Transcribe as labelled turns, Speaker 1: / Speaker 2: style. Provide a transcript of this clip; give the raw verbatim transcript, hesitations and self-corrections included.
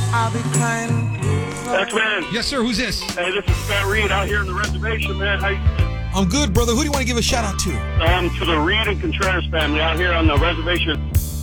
Speaker 1: I'll be crying.
Speaker 2: X-Man.
Speaker 3: Yes, sir. Who's this?
Speaker 2: Hey, this is Scott Reed out here in the reservation, man. How you
Speaker 4: I'm good, brother. Who do you want to give a shout out to?
Speaker 2: um, to the Reed and Contreras family out here on the reservation.